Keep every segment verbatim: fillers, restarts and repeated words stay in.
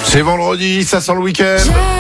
C'est vendredi, ça sent le week-end.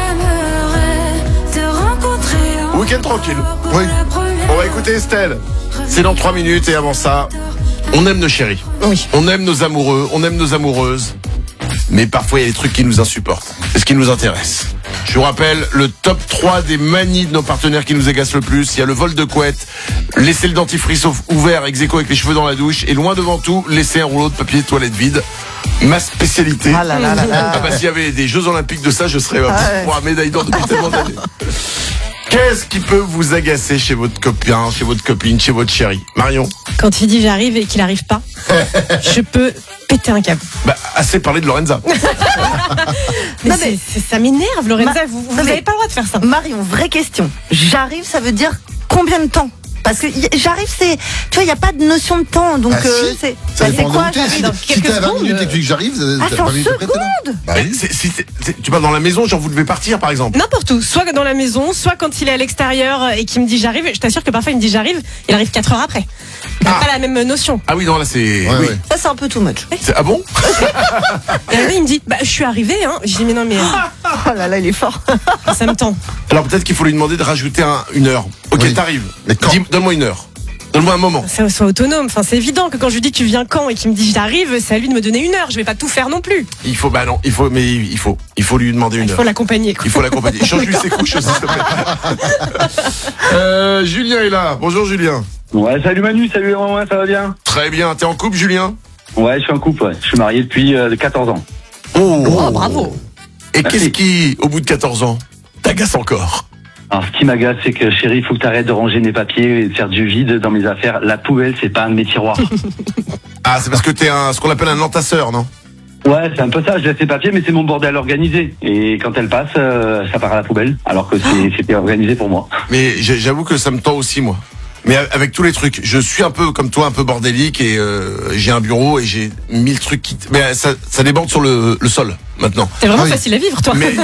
Week-end tranquille. Oui. On va écouter Estelle. C'est dans trois minutes et avant ça, on aime nos chéris. Oui. On aime nos amoureux, on aime nos amoureuses. Mais parfois, il y a des trucs qui nous insupportent. Et ce qui nous intéresse. Je vous rappelle le top trois des manies de nos partenaires qui nous agacent le plus. Il y a le vol de couette, laisser le dentifrice ouvert ex aequo avec les cheveux dans la douche, et loin devant tout, laisser un rouleau de papier de toilette vide. Ma spécialité. Ah là là là là. Ah bah s'il y avait des Jeux Olympiques de ça, je serais euh, Ah ouais. pour un médaille d'or depuis tellement d'années. Qu'est-ce qui peut vous agacer chez votre copain, chez votre copine, chez votre chérie? Marion? Quand il dit j'arrive et qu'il arrive pas, je peux péter un câble. Bah, assez parlé de Lorenza. Mais, Non, c'est- mais- c'est- ça m'énerve, Lorenza. Ma- vous Non, vous mais- n'avez pas le droit de faire ça. Marion, vraie question. J'arrive, ça veut dire combien de temps? Parce que y- j'arrive, c'est, tu vois, il n'y a pas de notion de temps, donc Ah, euh, si. c'est, Ça bah, c'est dépend quoi? de où t'es. J'arrive Si, dans si quelques t'es à vingt secondes. minutes et que j'arrive, Ah, t'as c'est en vingt minutes après, t'es là. secondes. Bah oui. C'est- si c'est- c'est- tu vas dans la maison, genre vous devez partir par exemple. N'importe où, soit dans la maison, soit quand il est à l'extérieur et qu'il me dit j'arrive. Je t'assure que parfois il me dit j'arrive, il arrive quatre heures après. Il n'a Ah. pas la même notion. Ah oui, non, là c'est. Ouais, oui. ouais. Ça, c'est un peu too much. C'est- Ah bon? Et là, il me dit bah je suis arrivé, hein. Je dis mais non mais Oh là là, il est fort. euh, ça me tend. Alors peut-être qu'il faut lui demander de rajouter un- une heure. Ok, Oui. t'arrives. Mais quand? Dis- Donne-moi une heure. Donne-moi un moment. Ça soit autonome. Enfin, c'est évident que quand je lui dis tu viens quand et qu'il me dit j'arrive, c'est à lui de me donner une heure. Je vais pas tout faire non plus. Il faut, bah non, il faut, mais il faut, il faut lui demander une Il heure. faut l'accompagner. quoi. Il faut l'accompagner. Change-lui ses couches aussi, s'il te plaît. euh, Julien est là. Bonjour Julien. Ouais, salut Manu, salut Romain, ça va bien? Très bien. T'es en couple, Julien? Ouais, je suis en couple, ouais. Je suis marié depuis euh, quatorze ans. Oh, Oh, bravo. Et Merci. qu'est-ce qui, au bout de quatorze ans, t'agace encore? Alors, ce qui m'agace, c'est que chérie, il faut que t'arrêtes de ranger mes papiers et de faire du vide dans mes affaires. La poubelle, c'est pas un de mes tiroirs. Ah, c'est parce que t'es un, ce qu'on appelle un entasseur, non? Ouais, c'est un peu ça, je laisse les papiers, mais c'est mon bordel organisé. Et quand elle passe, euh, ça part à la poubelle, alors que c'est- c'était organisé pour moi. Mais j'ai- j'avoue que ça me tend aussi, moi. Mais avec tous les trucs, je suis un peu comme toi, un peu bordélique, et euh, j'ai un bureau et j'ai mille trucs qui... Mais ça, ça déborde sur le, le sol, maintenant. C'est vraiment Ah oui. facile à vivre, toi. Mais,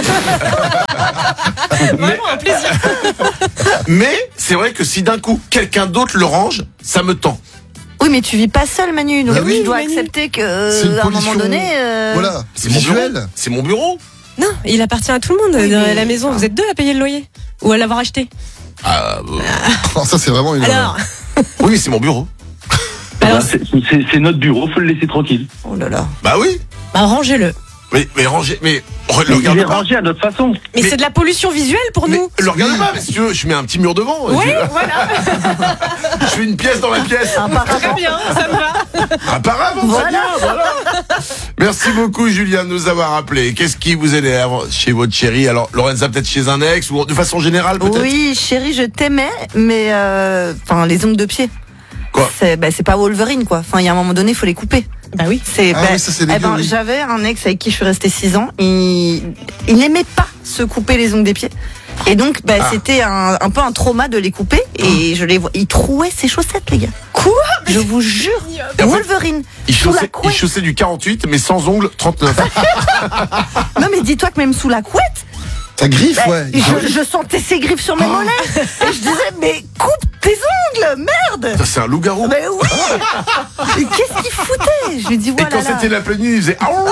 Vraiment un plaisir. mais c'est vrai que si d'un coup, quelqu'un d'autre le range, ça me tend. Oui, mais tu vis pas seul, Manu, donc Bah oui, tu dois Manu. accepter que, C'est une euh, à un moment pollution. donné, euh, Voilà, c'est mon bureau. visuel. C'est mon bureau. Non, il appartient à tout le monde Oui, dans mais- la maison. Vous êtes deux à payer le loyer ou à l'avoir acheté. Ah, euh, Oh, ça, c'est vraiment une. Alors, oui, mais c'est mon bureau. alors Bah, c'est c'est- c'est notre bureau, faut le laisser tranquille. oh là là. Bah oui. bah, rangez-le. Mais, mais rangez, mais re- le Mais il regarde est pas. rangé à notre façon. Mais, Mais- c'est de la pollution visuelle pour Mais nous. le regarde pas, mais si tu veux, je mets un petit mur devant. Oui, Je, voilà. je fais une pièce dans la pièce. Très bien, ça me va. Un paravent, c'est Voilà. bien, voilà. Merci beaucoup, Julien, de nous avoir appelé. Qu'est-ce qui vous énerve chez votre chérie? Alors, Lorenza, peut-être chez un ex, ou de façon générale, peut-être? Oui, chérie, je t'aimais, mais euh, enfin, les ongles de pied. Quoi? C'est bah, c'est pas Wolverine, quoi. Enfin, il y a un moment donné, il faut les couper. Bah oui. C'est, Ah bah, oui, ça, c'est eh dégueu, ben, oui. j'avais un ex avec qui je suis restée six ans. Il, il n'aimait pas se couper les ongles des pieds. Et donc, bah, Ah. c'était un, un peu un trauma de les couper. Et je les vois. Il trouait ses chaussettes, les gars. Quoi? Je vous jure. Et en fait, Wolverine. Il sous la chaussait, il couette. chaussait du quarante-huit, mais sans ongles, trente-neuf. Non, mais dis-toi que même sous la couette, Ça griffe, bah, ouais. je, je sentais ses griffes sur mes mollets. Et je disais, mais coupe tes ongles, merde. Ça, c'est un loup-garou. Mais oui. Mais qu'est-ce qu'il foutait? Je lui dis, Et voilà. quand là. c'était la pleine nuit, il faisait Aouh.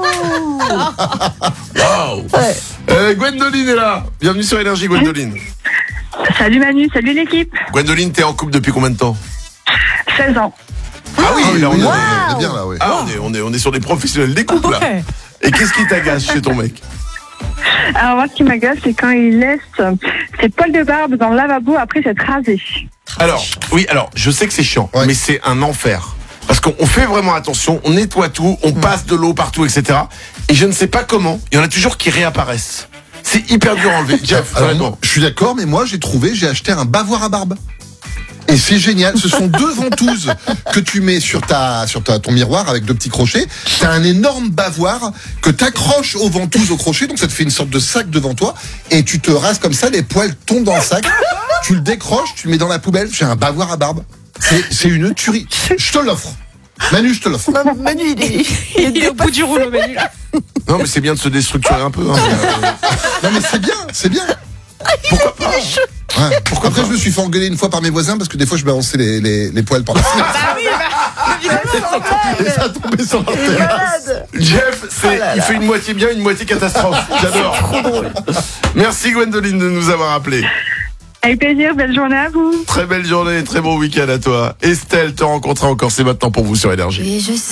Waouh. Ouais. Euh, Gwendoline est là. Bienvenue sur Énergie, Gwendoline. Salut Manu, salut l'équipe. Gwendoline, t'es en couple depuis combien de temps? seize ans. Ah oui, Ah oui, là, on, oui, est, on est- on est bien là, ouais. ah, on, est, on, est, on est sur des professionnels des couples, là. Ouais. Et qu'est-ce qui t'agace chez ton mec? Alors moi ce qui m'agace c'est quand il laisse ses poils de barbe dans le lavabo après s'être rasé. Alors, oui, alors, je sais que c'est chiant, Ouais. mais c'est un enfer. Parce qu'on on fait vraiment attention, on nettoie tout, on passe de l'eau partout, et cetera. Et je ne sais pas comment, il y en a toujours qui réapparaissent. C'est hyper dur à enlever. Jeff, Alors, honnêtement. moi, je suis d'accord, mais moi, j'ai trouvé, j'ai acheté un bavoir à barbe. Et c'est génial. Ce sont deux ventouses que tu mets sur ta, sur ta, ton miroir avec deux petits crochets. T'as un énorme bavoir que t'accroches aux ventouses au crochet. Donc ça te fait une sorte de sac devant toi. Et tu te rases comme ça, les poils tombent dans le sac. Tu le décroches, tu le mets dans la poubelle. J'ai un bavoir à barbe. C'est, c'est une tuerie. Je te l'offre. Manu, je te l'offre. Non, Manu, il est, Il est au bout du rouleau, Manu. Non, mais c'est bien de se déstructurer un peu. Hein. Non mais c'est bien, c'est bien. Pourquoi pas? Ouais. Pourquoi Après, je me suis fait engueuler une fois par mes voisins parce que des fois, je balançais les, les, les poils par la fenêtre. Bah oui, bah, Et ça a tombé sur leur tête. Malade. Jeff, c'est, Oh là il là. fait une moitié bien, une moitié catastrophe. J'adore. Merci Gwendoline de nous avoir appelé. Avec plaisir, belle journée à vous. Très belle journée, très bon week-end à toi. Estelle te rencontrera encore, c'est maintenant pour vous sur Énergie. Et je sais